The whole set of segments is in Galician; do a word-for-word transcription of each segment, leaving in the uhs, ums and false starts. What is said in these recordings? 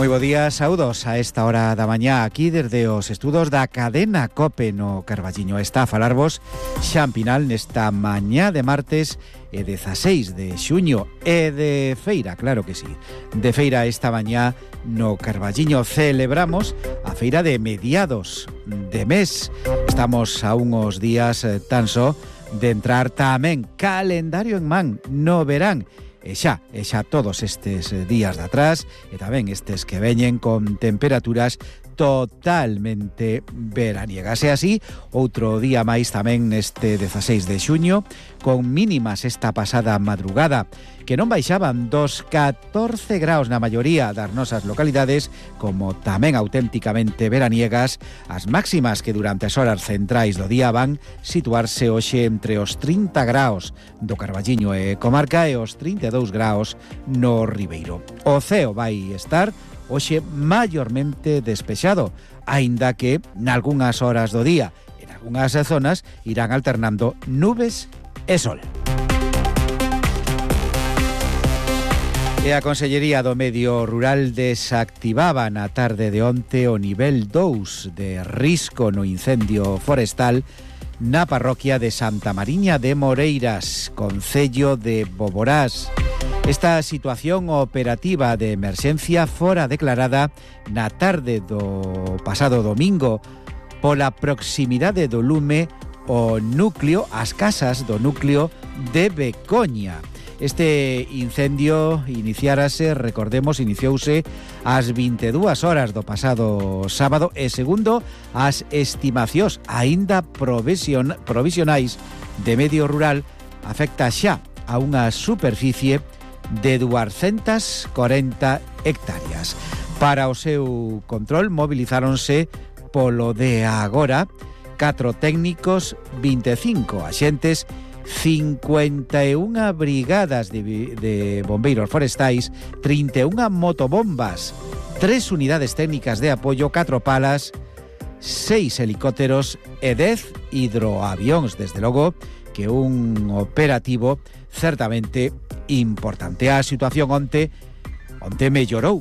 Moi bo día, saudos a esta hora da mañá aquí desde os estudos da cadena COPE no Carballiño. Está a falarvos Xan Pinal nesta mañá de martes e dezaseis de xuño e de feira, claro que sí. De feira esta mañá no Carballiño celebramos a feira de mediados de mes. Estamos a uns días eh, tan só de entrar tamén calendario en man no verán. E xa, e xa todos estes días de atrás e tamén estes que veñen con temperaturas totalmente veraniegas. E así, outro día máis tamén neste dezaseis de xuño, con mínimas esta pasada madrugada que non baixaban dos catorce graus na maioría das nosas localidades, como tamén auténticamente veraniegas, as máximas que durante as horas centrais do día van situarse hoxe entre os trinta graus do Carballiño e comarca e os trinta e dous graus no Ribeiro. O ceo vai estar hoxe maiormente despexado, aínda que nalgunhas horas do día en algunhas zonas irán alternando nubes e sol. E a Consellería do Medio Rural desactivaba na tarde de onte o nivel dous de risco no incendio forestal na parroquia de Santa Mariña de Moreiras, concello de Boborás. Esta situación operativa de emerxencia fora declarada na tarde do pasado domingo pola proximidade do lume o núcleo, as casas do núcleo de Becoña. Este incendio iniciárase, recordemos, iniciouse ás vinte e dúas horas do pasado sábado e segundo as estimacións aínda provision, provisionais de Medio Rural afecta xa a unha superficie de duascentas corenta hectáreas. Para o seu control mobilizáronse polo de agora catro técnicos, vinte e cinco axentes, cincuenta e unha brigadas de, de bombeiros forestais, trinta e unha motobombas, tres unidades técnicas de apoio, catro palas, seis helicópteros e dez hidroavións. Desde logo que un operativo certamente importante. A situación onte onte mellorou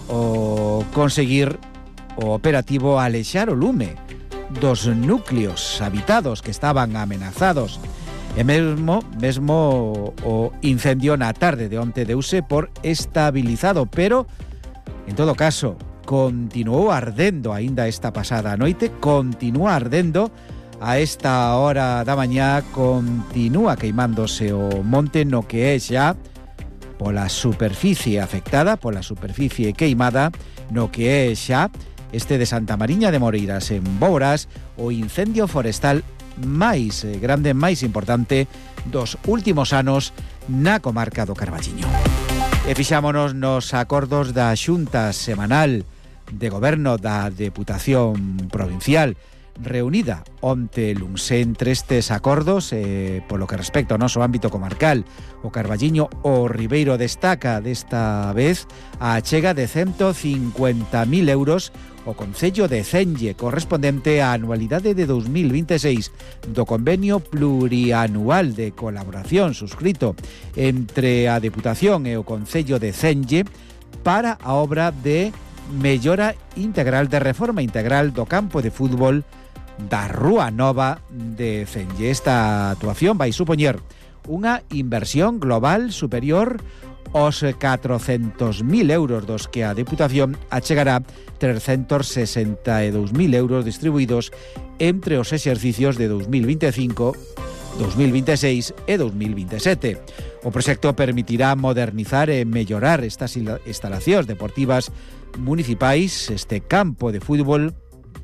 o conseguir o operativo alexar o lume dos núcleos habitados que estaban amenazados. E mesmo, mesmo o incendio na tarde de onte deuse por estabilizado, pero, en todo caso, continuou ardendo aínda esta pasada noite, continúa ardendo a esta hora da mañá, continúa queimándose o monte no que é xa pola superficie afectada, pola superficie queimada, no que é xa este de Santa Mariña de Moreiras en Boborás, o incendio forestal máis grande, máis importante dos últimos anos na comarca do Carballiño. E fixámonos nos acordos da Xunta Semanal de Goberno da Deputación Provincial reunida onte luns. Entre estes acordos, eh, polo que respecta ao noso ámbito comarcal, o Carballiño o Ribeiro destaca desta vez a achega de ciento cincuenta mil euros o Concello de Cenlle, correspondente á anualidade de dous mil vinte e seis do convenio plurianual de colaboración suscrito entre a Deputación e o Concello de Cenlle para a obra de mellora integral, de reforma integral do campo de fútbol da Rúa Nova de Cenlle. Esta actuación vai supoñer unha inversión global superior aos catrocentos mil euros, dos que a Deputación achegará trescentos sesenta e dous mil euros distribuídos entre os exercicios de dous mil vinte e cinco, dous mil vinte e seis e dous mil vinte e sete. O proxecto permitirá modernizar e mellorar estas instalacións deportivas municipais, este campo de fútbol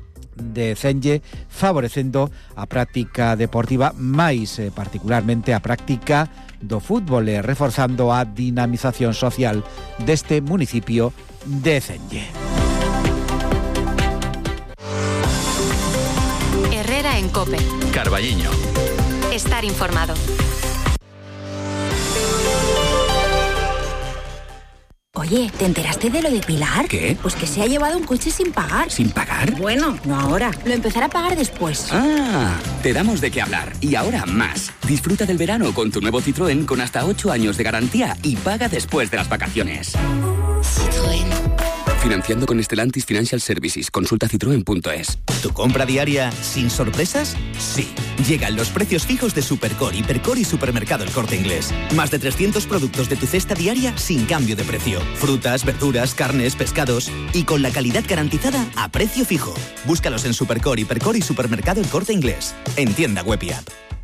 de Cenlle, favorecendo a práctica deportiva, máis eh, particularmente a práctica do fútbol e reforzando a dinamización social deste municipio de Cenlle. Herrera en COPE. Carballiño. Estar informado. Oye, ¿te enteraste de lo de Pilar? ¿Qué? Pues que se ha llevado un coche sin pagar. ¿Sin pagar? Bueno, no ahora. Lo empezará a pagar después. Ah, te damos de qué hablar. Y ahora más. Disfruta del verano con tu nuevo Citroën con hasta ocho años de garantía y paga después de las vacaciones. Citroën. Financiando con Stellantis Financial Services. Consulta citroen punto es. ¿Tu compra diaria sin sorpresas? Sí. Llegan los precios fijos de Supercore, Hipercore y Supermercado El Corte Inglés. Más de trescientos productos de tu cesta diaria sin cambio de precio. Frutas, verduras, carnes, pescados y con la calidad garantizada a precio fijo. Búscalos en Supercore, Hipercore y Supermercado El Corte Inglés. En tienda web y app.